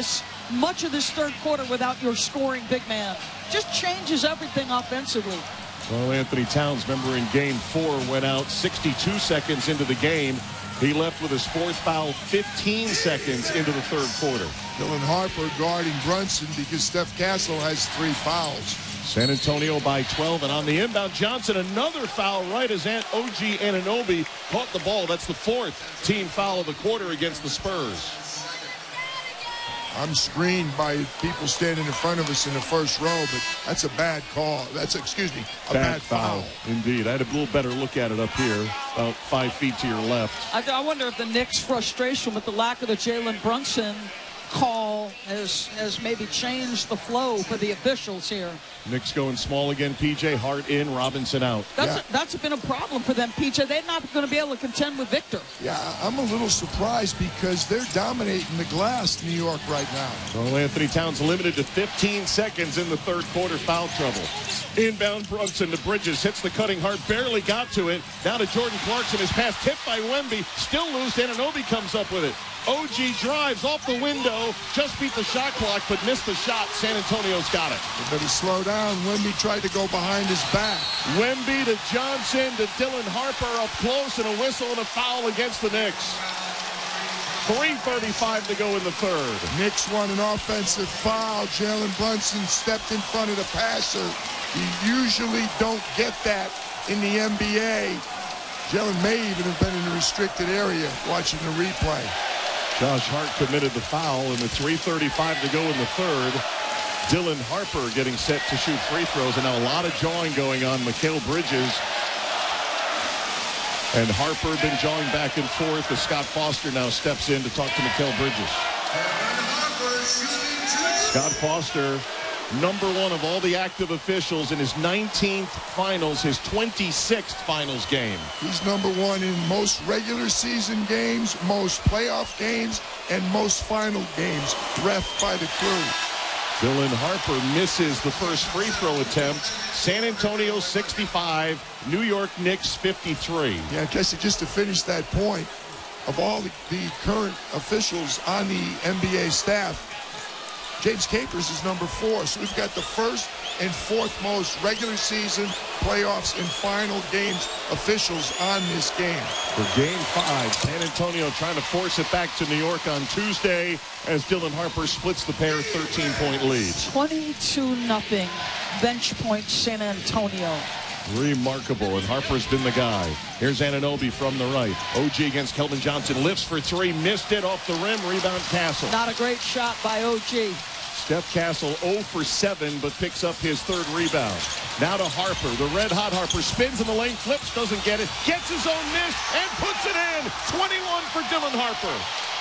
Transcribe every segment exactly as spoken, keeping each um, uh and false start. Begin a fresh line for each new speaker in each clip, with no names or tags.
this much of this third quarter without your scoring big man. Just changes everything offensively.
Well, Anthony Towns, remember in game four, went out sixty-two seconds into the game. He left with his fourth foul fifteen seconds into the third quarter.
Dylan Harper guarding Brunson because Steph Castle has three fouls.
San Antonio by twelve, and on the inbound, Johnson, another foul right as O G Anunoby caught the ball. That's the fourth team foul of the quarter against the Spurs.
I'm screened by people standing in front of us in the first row, but that's a bad call. That's, excuse me, a bad, bad foul.
foul. Indeed. I had a little better look at it up here, about five feet to your left.
I, I wonder if the Knicks' frustration with the lack of the Jalen Brunson call has, has maybe changed the flow for the officials here.
Knicks going small again. P J Hart in, Robinson out.
That's,
yeah.
a, that's been a problem for them, P J. They're not going to be able to contend with Victor.
Yeah, I'm a little surprised because they're dominating the glass, New York, right now.
Well, Anthony Towns limited to fifteen seconds in the third quarter, foul trouble. Inbound Brunson to Bridges, hits the cutting Hart, barely got to it. Now to Jordan Clarkson, his pass tipped by Wemby, still loose. Anunoby comes up with it. O G drives off the window, just beat the shot clock, but missed the shot. San Antonio's got it.
They better slow down. Wemby tried to go behind his back.
Wemby to Johnson to Dylan Harper up close, and a whistle and a foul against the Knicks. three thirty-five to go in the third.
Knicks want an offensive foul. Jalen Brunson stepped in front of the passer. You usually don't get that in the N B A. Jalen may even have been in the restricted area watching the replay.
Josh Hart committed the foul, and with three thirty-five to go in the third, Dylan Harper getting set to shoot free throws, and now a lot of jawing going on. Mikal Bridges and Harper been jawing back and forth as Scott Foster now steps in to talk to Mikal Bridges. Scott Foster, number one of all the active officials in his nineteenth finals, his twenty-sixth finals game.
He's number one in most regular season games, most playoff games, and most final games, ref by the crew.
Dylan Harper misses the first free throw attempt. San Antonio sixty-five, New York Knicks fifty-three.
Yeah, I guess just to finish that point, of all the, the current officials on the N B A staff, James Capers is number four. So we've got the first and fourth most regular season, playoffs, and final games officials on this game.
For game five, San Antonio trying to force it back to New York on Tuesday as Dylan Harper splits the pair thirteen-point lead.
twenty-two nothing bench point San Antonio.
Remarkable, and Harper's been the guy. Here's Anunoby from the right. O G against Keldon Johnson, lifts for three, missed it off the rim, rebound Castle.
Not a great shot by O G.
Steph Castle zero for seven, but picks up his third rebound. Now to Harper, the red-hot Harper, spins in the lane, flips, doesn't get it, gets his own miss, and puts it in. twenty-one for Dylan Harper.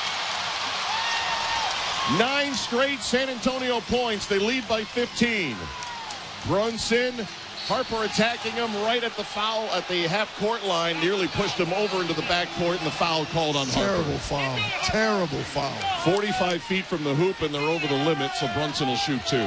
Nine straight San Antonio points. They lead by fifteen. Brunson, Harper attacking him right at the foul at the half-court line, nearly pushed him over into the backcourt, and the foul called on Harper.
Terrible foul. Terrible foul.
forty-five feet from the hoop, and they're over the limit, so Brunson will shoot two.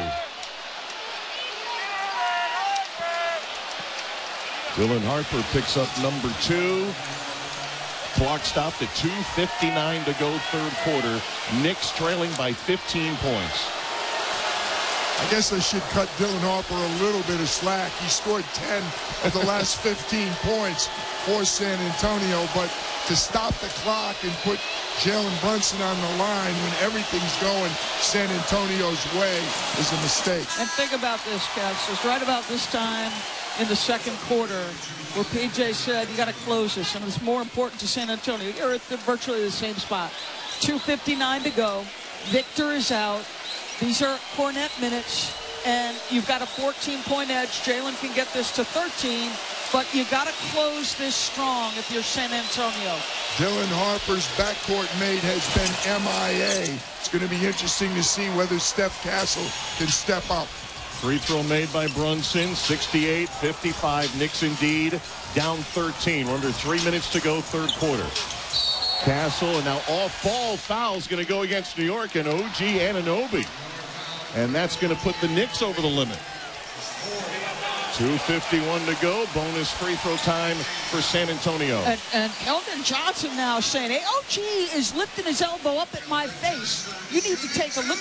Dylan Harper picks up number two. Clock stopped at two fifty-nine to go third quarter. Knicks trailing by fifteen points.
I guess I should cut Dylan Harper a little bit of slack. He scored ten of the last fifteen points for San Antonio, but to stop the clock and put Jalen Brunson on the line when everything's going San Antonio's way is a mistake.
And think about this, guys. It's right about this time in the second quarter where P J said, you got to close this, and it's more important to San Antonio. You're at the, virtually the same spot. two fifty-nine to go. Victor is out. These are Cornette minutes, and you've got a fourteen-point edge. Jalen can get this to thirteen, but you got to close this strong if you're San Antonio.
Dylan Harper's backcourt mate has been M I A. It's going to be interesting to see whether Steph Castle can step up.
Free throw made by Brunson, sixty-eight fifty-five. Knicks indeed down thirteen. We're under three minutes to go, third quarter. Castle, and now off-ball foul's going to go against New York, and O G Anunoby. And that's going to put the Knicks over the limit. two fifty-one to go. Bonus free throw time for San Antonio.
And, and Keldon Johnson now saying, hey, O G is lifting his elbow up at my face. You need to take a look